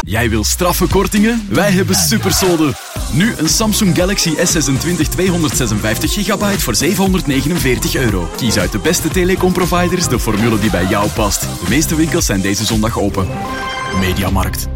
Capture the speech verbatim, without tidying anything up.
Jij wil straffe kortingen? Wij hebben supersode. Nu een Samsung Galaxy S zesentwintig tweehonderdzesenvijftig gigabyte voor zevenhonderdnegenenveertig euro. Kies uit de beste telecomproviders de formule die bij jou past. De meeste winkels zijn deze zondag open. Mediamarkt.